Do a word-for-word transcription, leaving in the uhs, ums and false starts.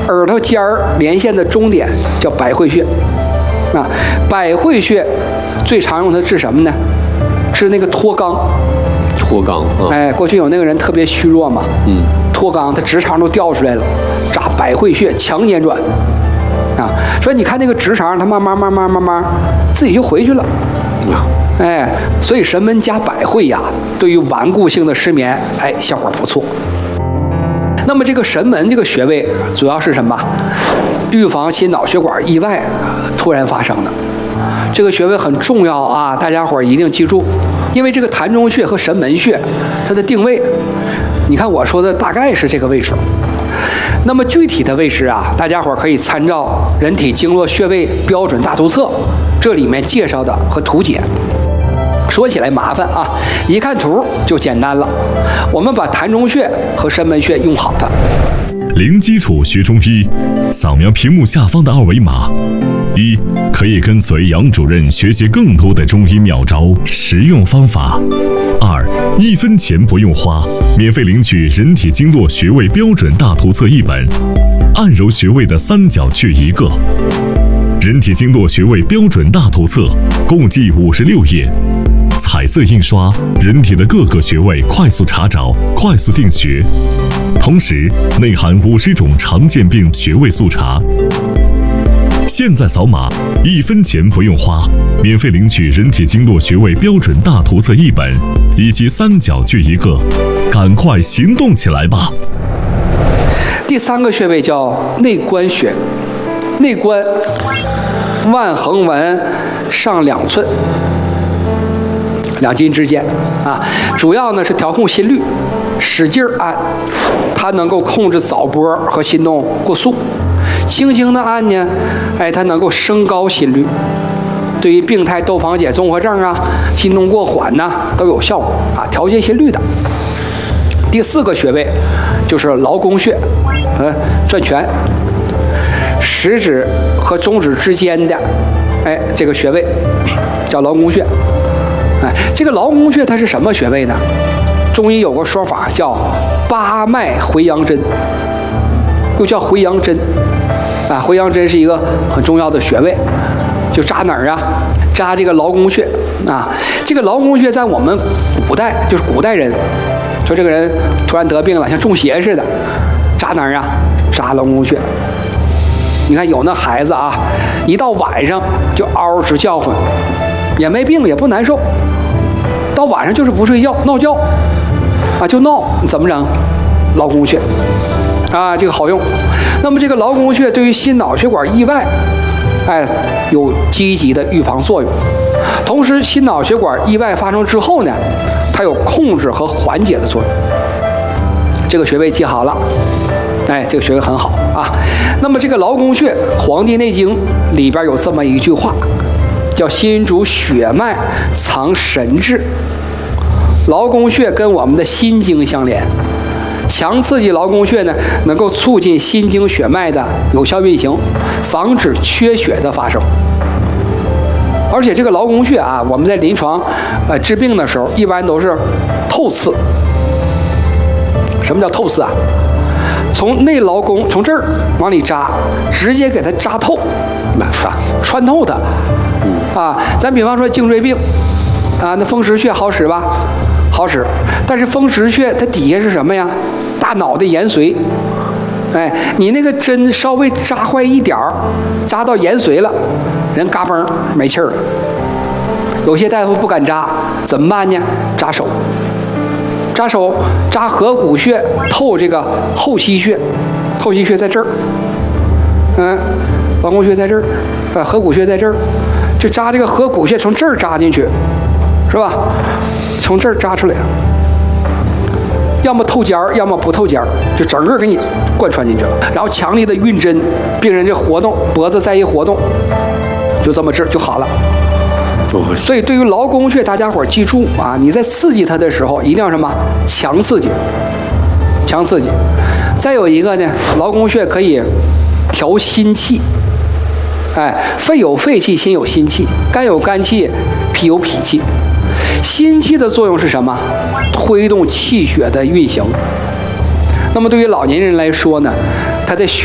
耳朵尖儿连线的中点叫百会穴。啊，百会穴最常用它治什么呢？治那个脱肛。 脱肛啊！ 哎，过去有那个人特别虚弱嘛， 嗯， 脱肛，他直肠都掉出来了，扎百会穴强扭转。啊，所以你看那个直肠，它慢慢慢慢慢慢自己就回去了。 啊， 哎，所以神门加百会呀，对于顽固性的失眠，哎，效果不错。那么这个神门这个穴位主要是什么？预防心脑血管意外突然发生的。这个穴位很重要啊，大家伙一定记住，因为这个膻中穴和神门穴，它的定位，你看我说的大概是这个位置。那么具体的位置啊，大家伙可以参照《人体经络穴位标准大图册》，这里面介绍的和图解。说起来麻烦啊，一看图就简单了。我们把膻中穴和神门穴用好它。 零基础学中医，扫描屏幕下方的二维码。一，可以跟随杨主任学习更多的中医妙招、实用方法。二，一分钱不用花，免费领取《人体经络穴位标准大图册》一本，按揉穴位的三角穴一个。人体经络穴位标准大图册共计五十六页，彩色印刷，人体的各个穴位快速查找、快速定穴，同时内含五十种常见病穴位速查。现在扫码，一分钱不用花，免费领取《人体经络穴位标准大图册》一本，以及三角穴一个，赶快行动起来吧！ 第三个穴位叫内关穴，内关腕横纹上两寸，两筋之间啊，主要呢是调控心率，使劲按，它能够控制早搏和心动过速。轻轻的按呢，哎，它能够升高心率，对于病态窦房结综合症啊、心动过缓呐、啊、都有效果啊，调节心率的。第四个穴位就是劳宫穴，嗯，转拳，食指和中指之间的，哎，这个穴位叫劳宫穴。哎，这个劳宫穴它是什么穴位呢？中医有个说法叫八脉回阳针，又叫回阳针。啊，回阳针是一个很重要的穴位，就扎哪儿啊？扎这个劳宫穴啊。这个劳宫穴在我们古代，就是古代人，说这个人突然得病了，像中邪似的，扎哪儿啊？扎劳宫穴。你看有那孩子啊，一到晚上就嗷直叫唤，也没病也不难受，到晚上就是不睡觉闹觉，啊就闹，怎么整？劳宫穴。啊，这个好用。那么这个劳宫穴对于心脑血管意外，哎，有积极的预防作用。同时，心脑血管意外发生之后呢，它有控制和缓解的作用。这个穴位记好了，哎，这个穴位很好啊。那么这个劳宫穴，《黄帝内经》里边有这么一句话，叫“心主血脉，藏神志”。劳宫穴跟我们的心经相连。强刺激劳宫穴呢，能够促进心经血脉的有效运行，防止缺血的发生。而且这个劳宫穴啊，我们在临床呃治病的时候，一般都是透刺。什么叫透刺啊？从内劳宫从这儿往里扎，直接给它扎透，穿穿透它。啊，咱比方说颈椎病啊，那风池穴好使吧？好使，但是风池穴它底下是什么呀？大脑的延髓，哎，你那个针稍微扎坏一点儿，扎到延髓了，人嘎嘣没气儿了。有些大夫不敢扎，怎么办呢？扎手，扎手，扎合谷穴，透这个后溪穴，后溪穴在这儿，嗯，劳宫穴在这儿，啊，合谷穴在这儿，就扎这个合谷穴，从这儿扎进去，是吧？从这儿扎出来，要么透尖儿，要么不透尖儿，就整个给你贯穿进去了。然后强力的运针，病人这活动脖子再一活动，就这么治就好了。所以对于劳宫穴，大家伙记住啊，你在刺激它的时候，一定要什么强刺激，强刺激。再有一个呢，劳宫穴可以调心气。哎，肺有肺气，心有心气；肝有肝气，脾有脾气。心气的作用是什么？推动气血的运行。那么对于老年人来说呢，他的血